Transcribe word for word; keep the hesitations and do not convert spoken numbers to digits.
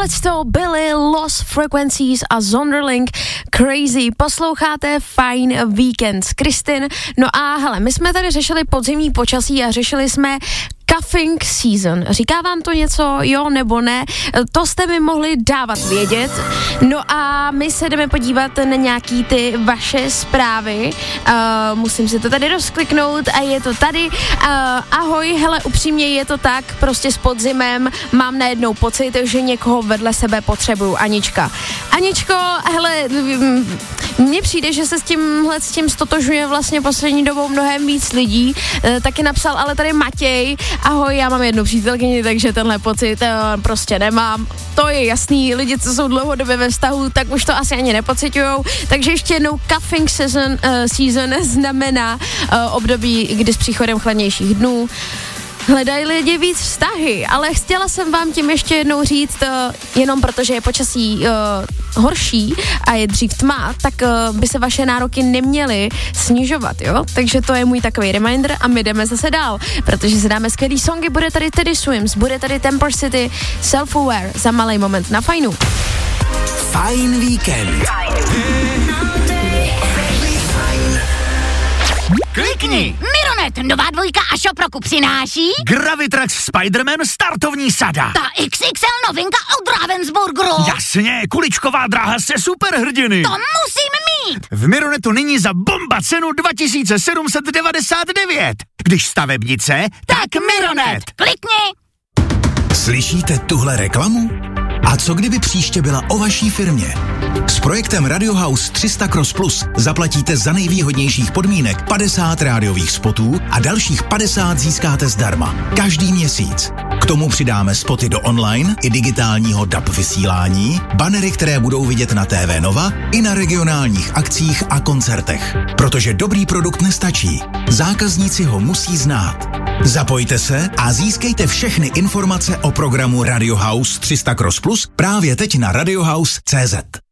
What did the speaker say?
Tohleto byly Lost Frequencies a Zonderling Crazy. Posloucháte Fajn víkend s Kristin. No a hele, my jsme tady řešili podzimní počasí a řešili jsme cuffing season. Říká vám to něco, jo nebo ne? To jste mi mohli dávat vědět. No a my se jdeme podívat na nějaký ty vaše zprávy. Uh, musím si to tady rozkliknout a je to tady. Uh, ahoj, hele, upřímně je to tak, prostě s podzimem mám najednou pocit, že někoho vedle sebe potřebuju. Anička. Aničko, hele, mně přijde, že se s tímhle s tím stotožňuje vlastně poslední dobou mnohem víc lidí. Uh, taky napsal ale tady Matěj. Ahoj, já mám jednu přítelkyni, takže tenhle pocit uh, prostě nemám. To je jasný, lidi, co jsou dlouhodobě ve vztahu, tak už to asi ani nepocitujou. Takže ještě jednou cuffing season, uh, season znamená uh, období, kdy s příchodem chladnějších dnů hledají lidi víc vztahy, ale chtěla jsem vám tím ještě jednou říct, uh, jenom protože je počasí uh, horší a je dřív tma, tak uh, by se vaše nároky neměly snižovat, jo? Takže to je můj takový reminder a my jdeme zase dál, protože si dáme skvělý songy, bude tady Teddy Swims, bude tady Temper City, Self-Aware za malej moment na Fajnu. Fajn víkend. Klikni! Mironet, nová dvojka a Šoproku přináší Gravitrax Spider-Man startovní sada. ta iks iks el novinka od Ravensburgeru. Jasně, kuličková dráha se superhrdiny. To musím mít! V Mironetu nyní za bomba cenu dva tisíce sedm set devadesát devět. Když stavebnice, tak Mironet. Klikni! Slyšíte tuhle reklamu? A co kdyby příště byla o vaší firmě? S projektem Radio House tři sta Cross Plus zaplatíte za nejvýhodnějších podmínek padesát rádiových spotů a dalších padesát získáte zdarma. Každý měsíc. K tomu přidáme spoty do online i digitálního D A B vysílání, banery, které budou vidět na T V Nova i na regionálních akcích a koncertech. Protože dobrý produkt nestačí. Zákazníci ho musí znát. Zapojte se a získejte všechny informace o programu Radio House tři sta Cross Plus právě teď na radiohouse tečka cé zet.